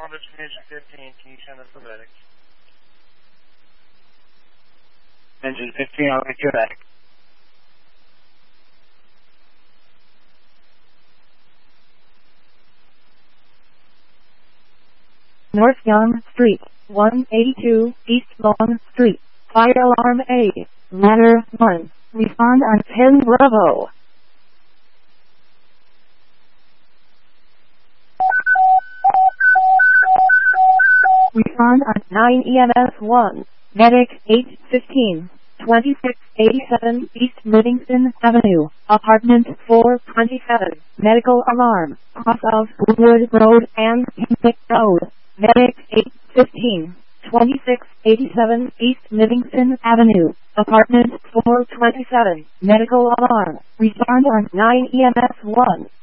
Roberts Engine 15, can you send us the medic? Engine 15, I'll get you back. North Young Street, 182 East Long Street. Fire alarm A. Ladder 1. Respond on 10 Bravo. Respond on 9 EMS 1. Medic 815. 2687 East Livingston Avenue, Apartment 427. Medical alarm, cross of Wood Road and Pimlick Road. Medic 815. 2687 East Livingston Avenue, Apartment 427. Medical alarm. Respond on 9 EMS 1.